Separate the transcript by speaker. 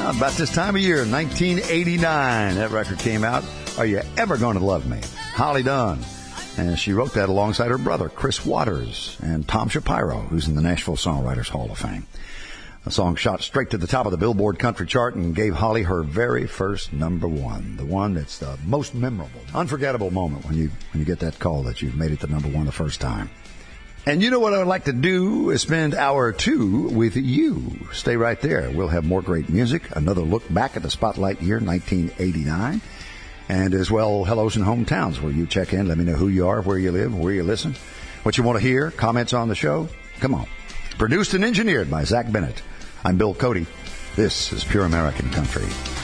Speaker 1: About this time of year, 1989, that record came out. Are You Ever Gonna Love Me? Holly Dunn. And she wrote that alongside her brother, Chris Waters, and Tom Shapiro, who's in the Nashville Songwriters Hall of Fame. The song shot straight to the top of the Billboard country chart and gave Holly her very first number one, the one that's the most memorable, unforgettable moment when you get that call that you've made it to number one the first time. And you know what I would like to do is spend hour two with you. Stay right there. We'll have more great music, another look back at the spotlight year, 1989, and as well, hellos and hometowns, where you check in. Let me know who you are, where you live, where you listen, what you want to hear, comments on the show. Come on. Produced and engineered by Zach Bennett. I'm Bill Cody. This is Pure American Country.